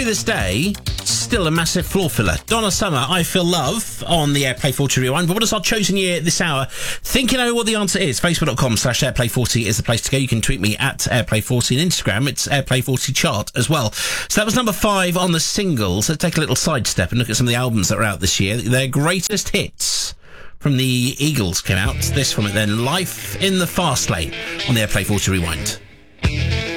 to this day, still a massive floor filler. Donna Summer, I Feel Love on the Airplay 40 Rewind. But what is our chosen year this hour? Think you know what the answer is? Facebook.com/Airplay40 is the place to go. You can tweet me at Airplay40 and Instagram. It's Airplay40 chart as well. So that was number 5 on the singles. Let's take a little sidestep and look at some of the albums that are out this year. Their greatest hits from the Eagles came out. This from it then, Life in the Fast Lane on the Airplay 40 Rewind.